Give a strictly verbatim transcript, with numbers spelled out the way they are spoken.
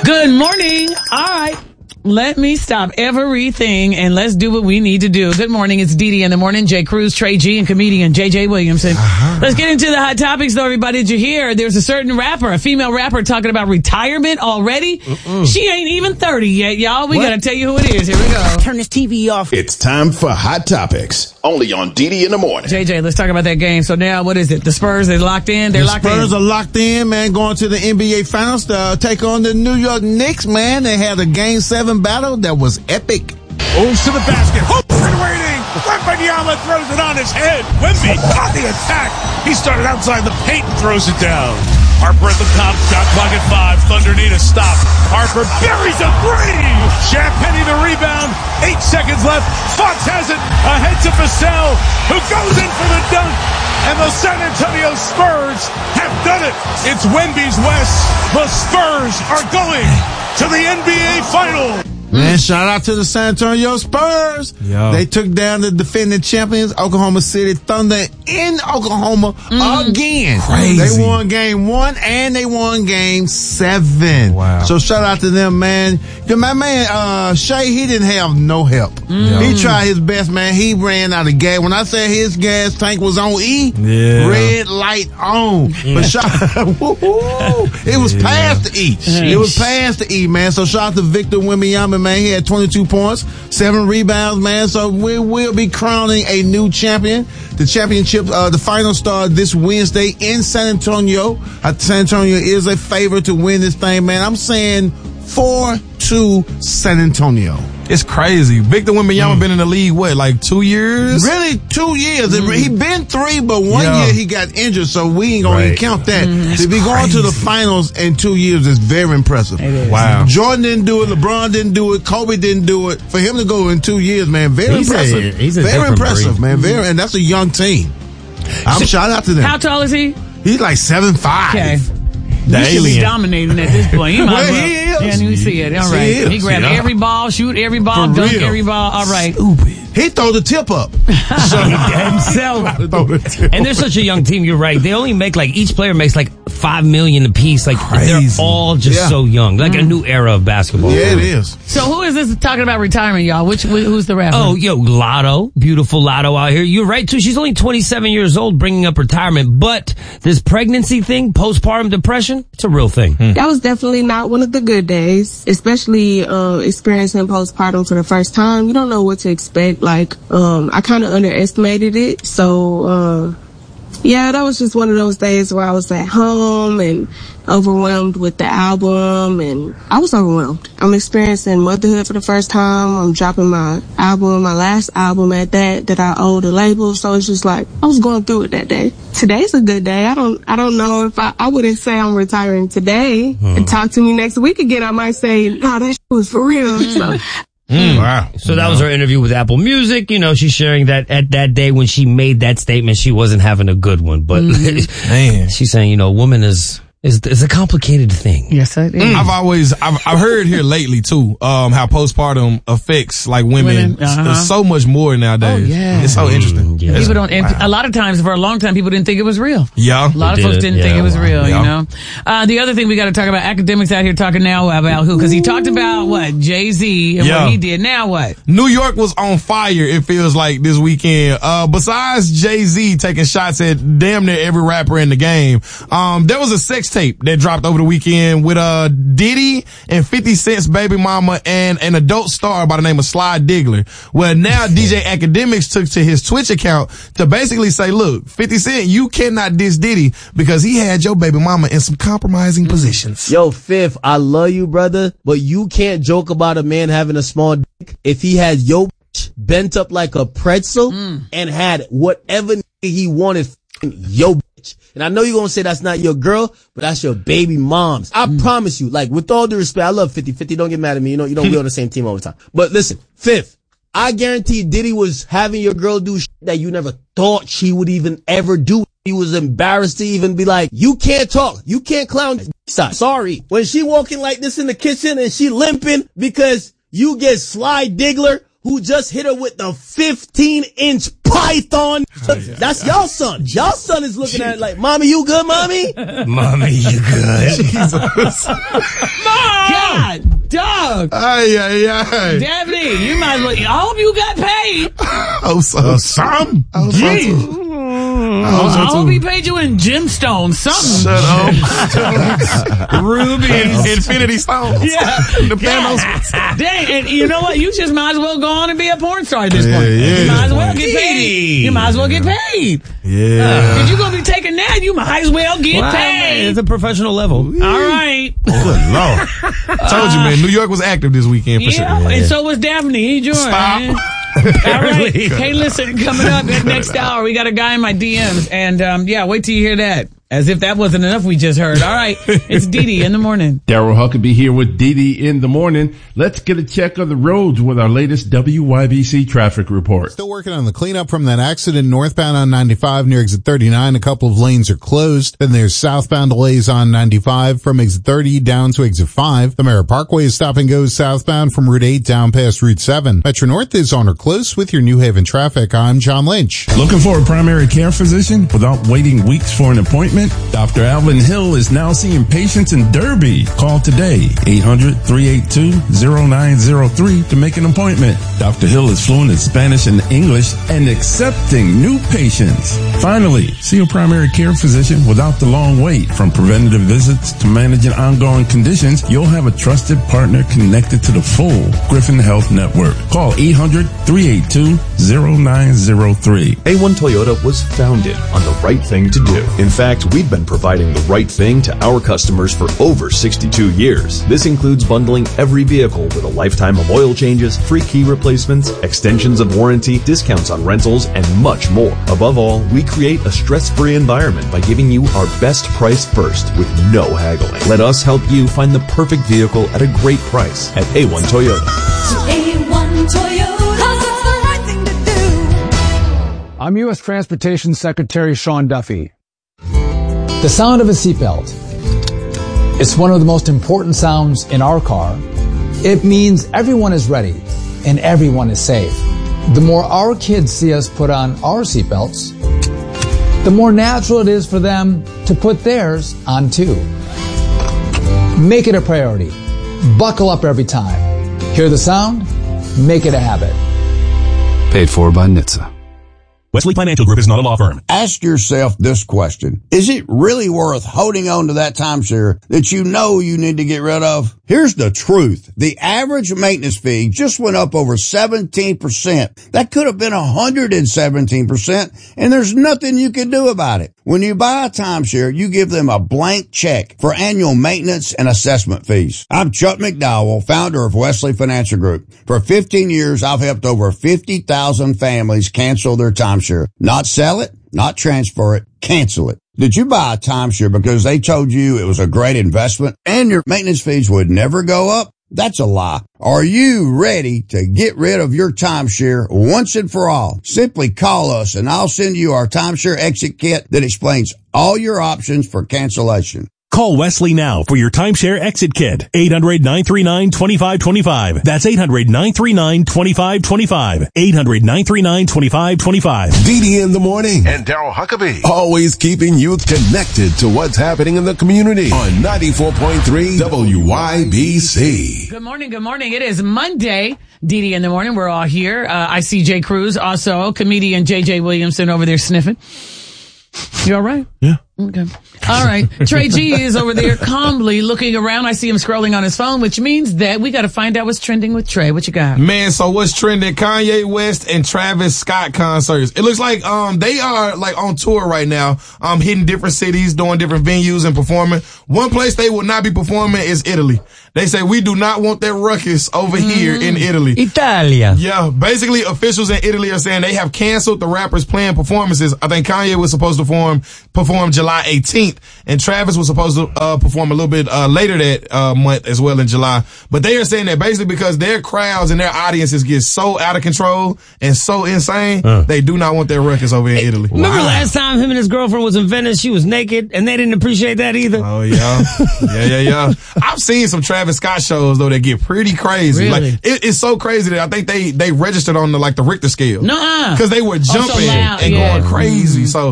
Good morning. All right. Let me stop everything and let's do what we need to do. Good morning. It's Dee Dee in the morning. Jay Cruz, Trey G, and comedian J J Williamson. Uh-huh. Let's get into the hot topics, though, everybody. Did you hear? There's a certain rapper, a female rapper, talking about retirement already. Uh-uh. She ain't even thirty yet, y'all. We got to tell you who it is. Here we go. Turn this T V off. It's time for Hot Topics, only on Dee Dee in the morning. J J, let's talk about that game. So now, what is it? The Spurs, they're locked in? They're the locked Spurs in. are locked in, man, going to the N B A Finals to uh, take on the New York Knicks, man. They had a Game seven battle that was epic. Moves to the basket. Hoops and waiting. Wembanyama throws it on his head. Wemby on the attack. He started outside the paint and throws it down. Harper at the top. Shot clock at five. Thunder need a stop. Harper buries a three. Champagny the rebound. Eight seconds left. Fox has it. Ahead to Vassell, who goes in for the dunk. And the San Antonio Spurs have done it. It's Wemby's West. The Spurs are going to the N B A Final. Man, shout out to the San Antonio Spurs. Yo. They took down the defending champions, Oklahoma City Thunder, in Oklahoma mm. again. Crazy. They won game one and they won game seven. Wow. So shout out to them, man. My man, uh, Shea, he didn't have no help. Mm. He tried his best, man. He ran out of gas. When I said his gas tank was on E, yeah. red light on. Yeah. But shout it was yeah. past the E. It was past the E, man. So shout out to Victor Wembanyama, man. He had twenty-two points, seven rebounds, man. So we will be crowning a new champion. The championship, uh, the final start this Wednesday in San Antonio. Uh, San Antonio is a favorite to win this thing, man. I'm saying four two San Antonio. It's crazy. Victor Wembanyama mm. been in the league, what, like two years? Really, two years. Mm. He been three, but one yeah. year he got injured, so we ain't gonna right. even count that. Mm. To be crazy. Going to the finals in two years is very impressive. It is. Wow. Jordan didn't do it. LeBron didn't do it. Kobe didn't do it. For him to go in two years, man, very he's impressive. A, he's a very impressive, breed. man. Very, and that's a young team. I'm so, shout out to them. How tall is he? He's like seven five. Okay. The he alien. should be dominating at this point. He might well, well. he is. Yeah, you see it. All right. He, he grab yeah. every ball, shoot every ball, For dunk real. every ball. All right. Stupid. He throw the tip up. So he dead himself. And they're such a young team. You're right. They only make like each player makes like five million apiece. Like Crazy. They're all just yeah. so young. Like mm. a new era of basketball. Yeah, it is. So who is this talking about retirement, y'all? Which who's the rapper? Oh, yo, Lotto, beautiful Lotto out here. You're right too. She's only twenty-seven years old, bringing up retirement. But this pregnancy thing, postpartum depression, it's a real thing. Hmm. That was definitely not one of the good days, especially uh, experiencing postpartum for the first time. You don't know what to expect. Like, um, I kind of underestimated it. So, uh, yeah, that was just one of those days where I was at home and overwhelmed with the album, and I was overwhelmed. I'm experiencing motherhood for the first time. I'm dropping my album, my last album at that, that I owe the label. So it's just like, I was going through it that day. Today's a good day. I don't, I don't know if I, I wouldn't say I'm retiring today. Uh-huh. And talk to me next week again. I might say, no, that shit was for real. So. Mm. Wow. So that was her interview with Apple Music. You know, she's sharing that at that day when she made that statement, she wasn't having a good one. But mm. man, she's saying, you know, woman is is is a complicated thing. Yes, it is. Mm. I've always I've I've heard here lately too, um, how postpartum affects like women, women uh-huh. so much more nowadays. Oh, yeah. It's so interesting. Mm, yeah. People don't, and wow. a lot of times for a long time, people didn't think it was real. Yeah. A lot they of folks did. didn't yeah, think it was wow. real, yeah. you know? Uh, the other thing we got to talk about, academics out here talking now about who, cause he talked about what? Jay-Z and yeah. what he did. Now what? New York was on fire, it feels like, this weekend. Uh, besides Jay-Z taking shots at damn near every rapper in the game, um, there was a sex tape that dropped over the weekend with, uh, Diddy and fifty Cent's baby mama and an adult star by the name of Sly Diggler. Well, now D J Academics took to his Twitch account to basically say, look, fifty Cent, you cannot diss Diddy because he had your baby mama in some compromising positions. Yo, Fifth, I love you, brother, but you can't joke about a man having a small dick if he had your bitch bent up like a pretzel mm. and had whatever he wanted yo bitch. And I know you're gonna say that's not your girl, but that's your baby mom's. I mm. promise you, like, with all due respect, I love fifty. fifty, don't get mad at me. You know, you know, we're on the same team all the time. But listen, Fifth, I guarantee Diddy was having your girl do shit that you never thought she would even ever do. He was embarrassed to even be like, you can't talk. You can't clown. Sorry. When she walking like this in the kitchen and she limping because you get Sly Diggler, who just hit her with the fifteen inch pot python. That's y'all son. Y'all son is looking at it like, mommy, you good, mommy? Mommy, you good? Jesus. God, dog. Ay, ay, ay. Daphne, you might as well. I hope you got paid. Oh, so, some. Oh, Jeez. I hope he paid you in gemstones, something. Shut up. Ruby and Infinity Stones. Yeah. The Thanos. Dang, and you know what? You just might as well go on and be a porn star at this Yeah, point. yeah. You might as well get paid. You might as well get paid. Yeah. If you're going to be taking that, you might as well get Well, paid. it's a professional level. All right. Good Lord. Told you, man. New York was active this weekend for Yeah, sure. and so was Daphne. He joined. Stop. Man. All right. Hey, listen, coming up at next hour, we got a guy in my D Ms. And, um, yeah, wait till you hear that. As if that wasn't enough we just heard. All right. It's Didi in the morning. Daryl Huckabee here with Didi in the morning. Let's get a check on the roads with our latest W Y B C traffic report. Still working on the cleanup from that accident northbound on ninety-five near exit thirty-nine. A couple of lanes are closed. Then there's southbound delays on ninety-five from exit thirty down to exit five. The Merritt Parkway is stop and go southbound from Route eight down past Route seven. Metro North is on or close with your New Haven traffic. I'm John Lynch. Looking for a primary care physician without waiting weeks for an appointment? Doctor Alvin Hill is now seeing patients in Derby. Call today, eight hundred, three eight two, zero nine zero three to make an appointment. Doctor Hill is fluent in Spanish and English and accepting new patients. Finally, see a primary care physician without the long wait. From preventative visits to managing ongoing conditions, you'll have a trusted partner connected to the full Griffin Health Network. Call eight hundred, three eight two, zero nine zero three. A one Toyota was founded on the right thing to do. In fact, we've been providing the right thing to our customers for over sixty-two years. This includes bundling every vehicle with a lifetime of oil changes, free key replacements, extensions of warranty, discounts on rentals, and much more. Above all, we create a stress-free environment by giving you our best price first with no haggling. Let us help you find the perfect vehicle at a great price at A one Toyota. A one Toyota, 'cause it's the right thing to do. I'm U S Transportation Secretary Sean Duffy. The sound of a seatbelt. It's one of the most important sounds in our car. It means everyone is ready and everyone is safe. The more our kids see us put on our seatbelts, the more natural it is for them to put theirs on too. Make it a priority. Buckle up every time. Hear the sound? Make it a habit. Paid for by N H T S A. Wesley Financial Group is not a law firm. Ask yourself this question. Is it really worth holding on to that timeshare that you know you need to get rid of? Here's the truth. The average maintenance fee just went up over seventeen percent. That could have been one hundred seventeen percent, and there's nothing you can do about it. When you buy a timeshare, you give them a blank check for annual maintenance and assessment fees. I'm Chuck McDowell, founder of Wesley Financial Group. For fifteen years, I've helped over fifty thousand families cancel their timeshare. Not sell it, not transfer it, cancel it. Did you buy a timeshare because they told you it was a great investment and your maintenance fees would never go up? That's a lie. Are you ready to get rid of your timeshare once and for all? Simply call us and I'll send you our timeshare exit kit that explains all your options for cancellation. Call Wesley now for your timeshare exit kit. eight hundred, nine three nine, two five two five. That's eight hundred, nine three nine, two five two five. eight hundred, nine three nine, two five two five. Didi in the morning. And Daryl Huckabee. Always keeping you connected to what's happening in the community on ninety-four point three W Y B C. Good morning. Good morning. It is Monday. Didi in the morning. We're all here. Uh, I see Jay Cruz, also comedian J J Williamson over there sniffing. You all right? Yeah. Okay. All right. Trey G is over there calmly looking around. I see him scrolling on his phone, which means that we got to find out what's trending with Trey. What you got? Man, so what's trending? Kanye West and Travis Scott concerts. It looks like um they are like on tour right now, um hitting different cities, doing different venues and performing. One place they will not be performing is Italy. They say we do not want that ruckus over mm. here in Italy. Italia. Yeah, basically officials in Italy are saying they have canceled the rappers playing performances. I think Kanye was supposed to perform perform perform July eighteenth, and Travis was supposed to uh, perform a little bit uh, later that uh, month as well in July. But they are saying that basically because their crowds and their audiences get so out of control and so insane, uh. they do not want their records over in Italy. Remember wow. last time him and his girlfriend was in Venice, she was naked, and they didn't appreciate that either? Oh, yeah. yeah, yeah, yeah. I've seen some Travis Scott shows, though, that get pretty crazy. Really? Like it, it's so crazy that I think they, they registered on the, like, the Richter scale. Nuh-uh. Because they were jumping oh, so loud, and yeah. going crazy. So